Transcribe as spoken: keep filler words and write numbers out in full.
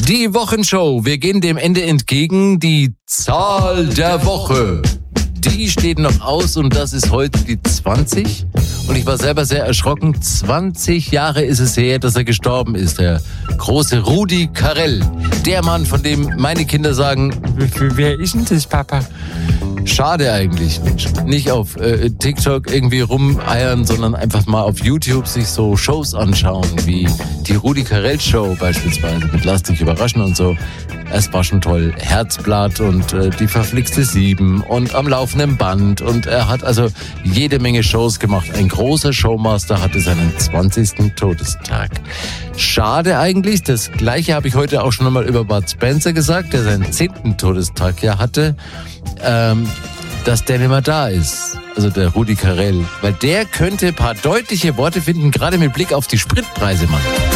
Die Wochenshow. Wir gehen dem Ende entgegen. Die Zahl der Woche. Die steht noch aus und das ist heute die zwanzig. Und ich war selber sehr erschrocken. zwanzig Jahre ist es her, dass er gestorben ist. Der große Rudi Carrell. Der Mann, von dem meine Kinder sagen, wer ist denn das, Papa? Schade eigentlich, Mensch. Nicht auf äh, TikTok irgendwie rumeiern, sondern einfach mal auf YouTube sich so Shows anschauen, wie die Rudi Carrell Show beispielsweise mit Lass dich überraschen und so. Es war schon toll. Herzblatt und äh, die verflixte Sieben und am laufenden Band. Und er hat also jede Menge Shows gemacht. Ein großer Showmaster hatte seinen zwanzigsten Todestag. Schade eigentlich. Das Gleiche habe ich heute auch schon einmal über Bud Spencer gesagt, der seinen zehnten Todestag ja hatte. Ähm, dass der nicht mehr da ist. Also der Rudi Carrell. Weil der könnte ein paar deutliche Worte finden, gerade mit Blick auf die Spritpreise, Mann.